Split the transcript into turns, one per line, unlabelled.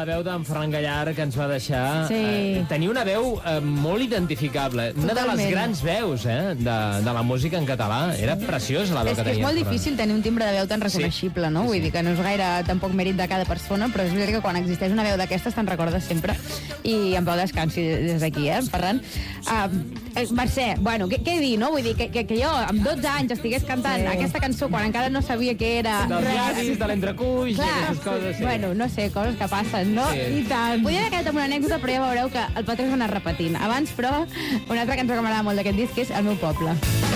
veu d'en Ferran Gallar, que ens va deixar.
Sí.
Tenia una veu molt identificable. Una de les grans veus de la música en català. Era preciosa la veu que tenia.
És molt difícil tenir un timbre de veu tan reconeixible, no? Vull dir que no és gaire tampoc mèrit de cada persona, però és veritat que quan existeix una veu d'aquestes te'n recordes sempre. I en pau descansi des d'aquí, Ferran. Mercè, bueno, què dir, no? Vull dir que jo, amb 12 anys, estigués cantant aquesta cançó quan encara no sabia què era...
Dels llavis, de l'entrecuix, i aquestes coses.
Bueno, no sé, coses que passen, no?
Sí.
I tant. Podria haver quedat amb una anècdota, però ja veureu que el patró s'ha anat repetint. Abans, però, una altra cançó que m'agrada molt d'aquest disc és El meu poble.